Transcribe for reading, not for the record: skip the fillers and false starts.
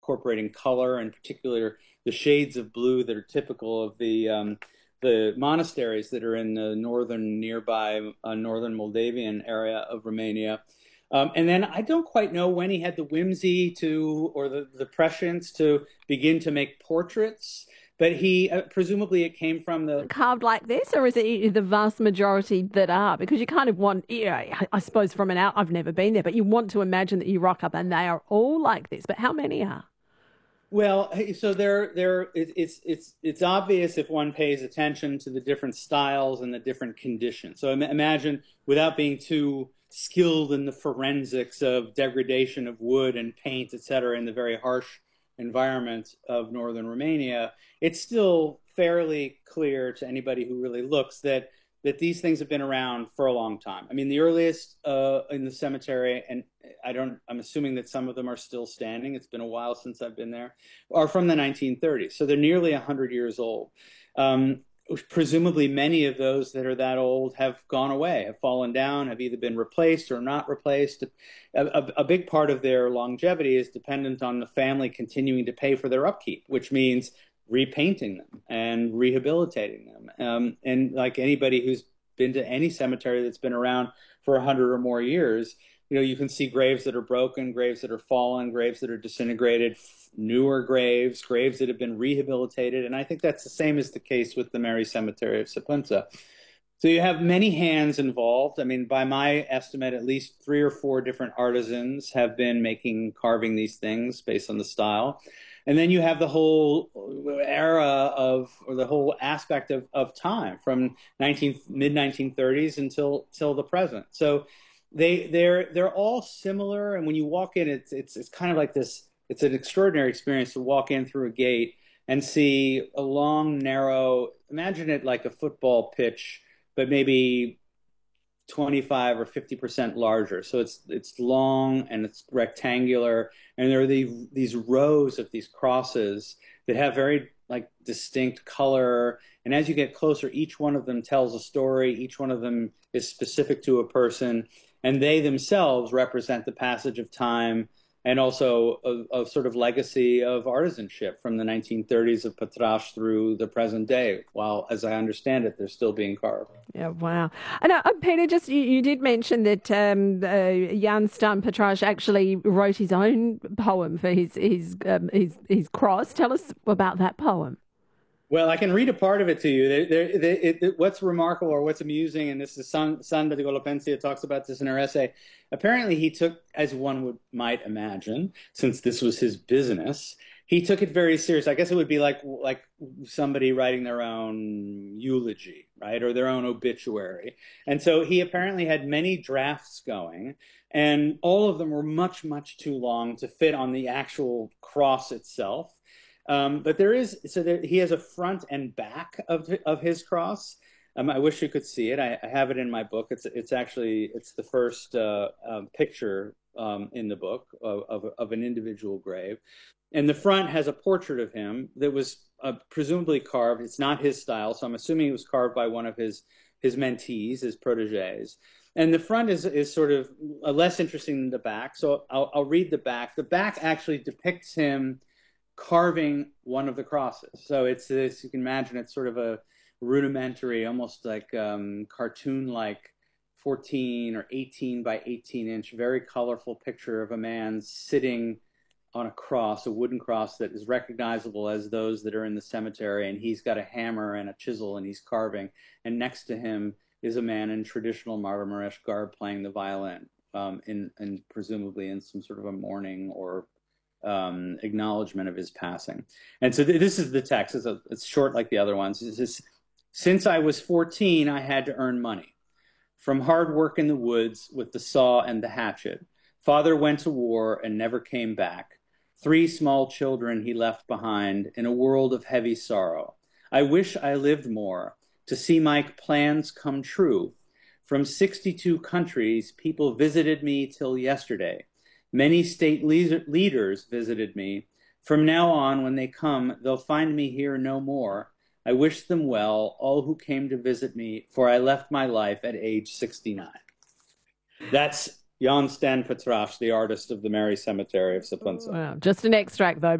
incorporating color, in particular the shades of blue that are typical of the monasteries that are in the nearby northern Moldavian area of Romania. And then I don't quite know when he had the whimsy to, or the prescience to begin to make portraits, but he presumably it came from the. Carved like this, or is it the vast majority that are? Because you kind of want, I suppose from an out, I've never been there, but you want to imagine that you rock up and they are all like this. But how many are? Well, so it's obvious if one pays attention to the different styles and the different conditions. So imagine, without being too skilled in the forensics of degradation of wood and paint, et cetera, in the very harsh environment of northern Romania, it's still fairly clear to anybody who really looks that these things have been around for a long time. I mean, the earliest in the cemetery, and I'm assuming that some of them are still standing. It's been a while since I've been there, are from the 1930s. So they're nearly 100 years old. Presumably many of those that are that old have gone away, have fallen down, have either been replaced or not replaced. A big part of their longevity is dependent on the family continuing to pay for their upkeep, which means repainting them and rehabilitating them. And like anybody who's been to any cemetery that's been around for 100 or more years, you can see graves that are broken, graves that are fallen, graves that are disintegrated, newer graves, graves that have been rehabilitated. And I think that's the same as the case with the Mary Cemetery of Săpânța. So you have many hands involved. I mean, by my estimate, at least 3 or 4 different artisans have been carving these things based on the style. And then you have the whole era or the whole aspect of time from mid 1930s until the present. So they're all similar, and when you walk in, it's kind of like this. It's an extraordinary experience to walk in through a gate and see a long, narrow. Imagine it like a football pitch, but maybe 25 or 50% larger. So it's long and it's rectangular, and there are these rows of these crosses that have very like distinct color. And as you get closer, each one of them tells a story. Each one of them is specific to a person, and they themselves represent the passage of time and also a sort of legacy of artisanship from the 1930s of Pătraș through the present day, while, as I understand it, they're still being carved. Yeah, wow. And Peter, just you did mention that Jan Stan Pătraș actually wrote his own poem for his cross. Tell us about that poem. Well, I can read a part of it to you. What's remarkable or what's amusing, and this is Sandra de Golopenția talks about this in her essay. Apparently, he took, as one might imagine, since this was his business, he took it very serious. I guess it would be like somebody writing their own eulogy, right, or their own obituary. And so he apparently had many drafts going, and all of them were much, much too long to fit on the actual cross itself. But he has a front and back of his cross. I wish you could see it. I have it in my book. It's the first picture in the book of an individual grave, and the front has a portrait of him that was presumably carved. It's not his style, so I'm assuming it was carved by one of his mentees, his proteges. And the front is sort of less interesting than the back. So I'll read the back. The back actually depicts him carving one of the crosses. So it's this, you can imagine it's sort of a rudimentary, almost like cartoon-like 14 or 18 by 18 inch, very colorful picture of a man sitting on a cross, a wooden cross that is recognizable as those that are in the cemetery. And he's got a hammer and a chisel and he's carving. And next to him is a man in traditional Marmaresh garb playing the violin, and presumably in some sort of a mourning or acknowledgement of his passing. And so this is the text. It's short like the other ones. It says, "Since I was 14, I had to earn money. From hard work in the woods with the saw and the hatchet. Father went to war and never came back. 3 small children he left behind in a world of heavy sorrow. I wish I lived more to see my plans come true. From 62 countries, people visited me till yesterday. Many state leaders visited me. From now on, when they come, they'll find me here no more. I wish them well, all who came to visit me, for I left my life at age 69. That's Jan Stan Pătraș, the artist of the Mary Cemetery of Săpânța. Wow, just an extract, though.